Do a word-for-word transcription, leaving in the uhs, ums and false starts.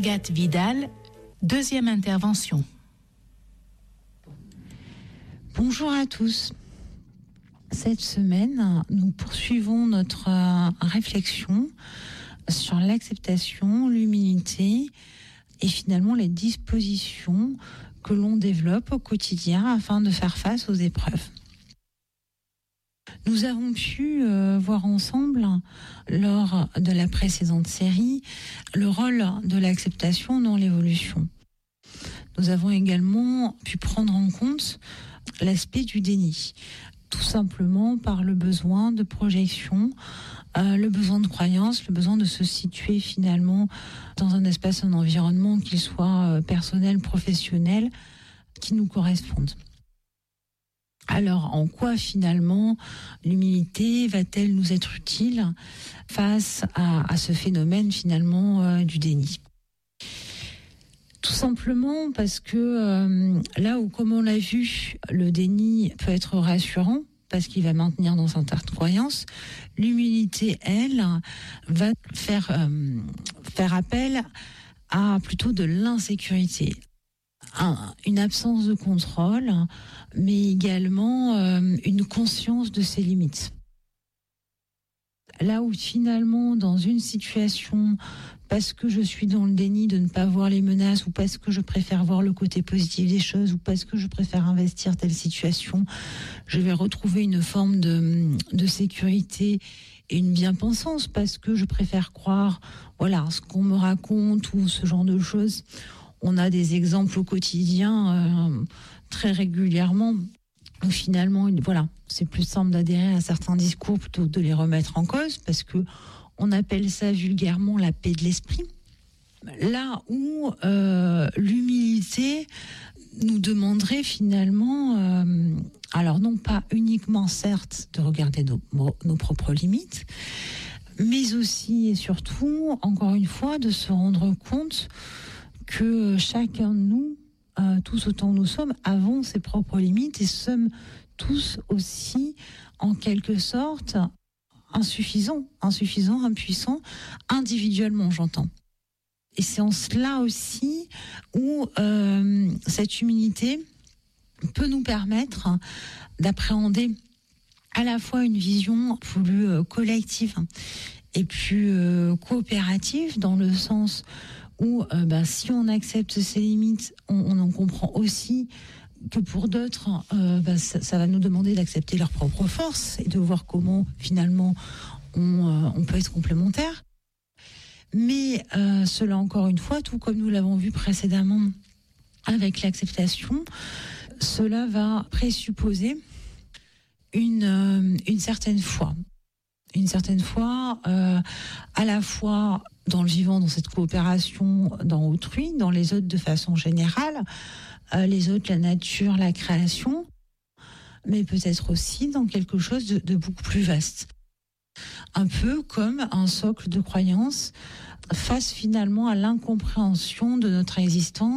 Agathe Vidal, deuxième intervention. Bonjour à tous. Cette semaine, nous poursuivons notre euh, réflexion sur l'acceptation, l'humilité et finalement les dispositions que l'on développe au quotidien afin de faire face aux épreuves. Nous avons pu euh, voir ensemble, lors de la précédente série, le rôle de l'acceptation dans l'évolution. Nous avons également pu prendre en compte l'aspect du déni, tout simplement par le besoin de projection, euh, le besoin de croyance, le besoin de se situer finalement dans un espace, un environnement, qu'il soit euh, personnel, professionnel, qui nous correspondent. Alors, en quoi finalement l'humilité va-t-elle nous être utile face à, à ce phénomène finalement euh, du déni ? Tout simplement parce que euh, là où, comme on l'a vu, le déni peut être rassurant parce qu'il va maintenir dans certaines croyances, l'humilité, elle, va faire, euh, faire appel à plutôt de l'insécurité. Un, une absence de contrôle, mais également euh, une conscience de ses limites. Là où finalement, dans une situation, parce que je suis dans le déni de ne pas voir les menaces, ou parce que je préfère voir le côté positif des choses, ou parce que je préfère investir telle situation, je vais retrouver une forme de, de sécurité et une bien-pensance, parce que je préfère croire, voilà, ce qu'on me raconte ou ce genre de choses. On a des exemples au quotidien euh, très régulièrement où finalement, voilà, c'est plus simple d'adhérer à certains discours plutôt que de les remettre en cause parce que on appelle ça vulgairement la paix de l'esprit. Là où euh, l'humilité nous demanderait finalement, euh, alors non pas uniquement certes de regarder nos, nos propres limites, mais aussi et surtout, encore une fois, de se rendre compte que chacun de nous, euh, tous autant nous sommes, avons ses propres limites et sommes tous aussi, en quelque sorte, insuffisants, insuffisants, impuissants, individuellement, j'entends. Et c'est en cela aussi où euh, cette humilité peut nous permettre d'appréhender à la fois une vision plus euh, collective et plus euh, coopérative, dans le sens où euh, bah, si on accepte ses limites, on, on en comprend aussi que pour d'autres, euh, bah, ça, ça va nous demander d'accepter leurs propres forces et de voir comment finalement on, euh, on peut être complémentaires. Mais euh, cela, encore une fois, tout comme nous l'avons vu précédemment avec l'acceptation, cela va présupposer une, euh, une certaine foi. Une certaine foi, euh, à la fois dans le vivant, dans cette coopération, dans autrui, dans les autres de façon générale, euh, les autres, la nature, la création, mais peut-être aussi dans quelque chose de, de beaucoup plus vaste. Un peu comme un socle de croyance face finalement à l'incompréhension de notre existence